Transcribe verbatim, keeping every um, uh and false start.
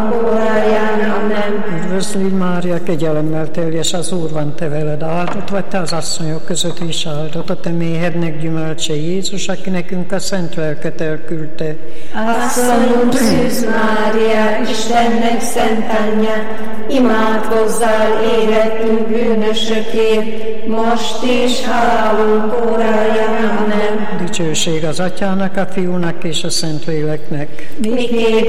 óráján. Amen. Üdvözlj Mária, kegyelemmel teljes, az Úr van te veled, áldott vagy te az asszonyok között, és áldott a te méhednek gyümölcse Jézus, aki nekünk a szent lelket elküldte. Asszonyunk Szűz Mária, Istennek szent anyja, imádkozzál érettünk bűnösökért, most és halálunk óráján. Amen. Dicsőség az Atyának, a Fiúnak és a Szentléleknek. Miképp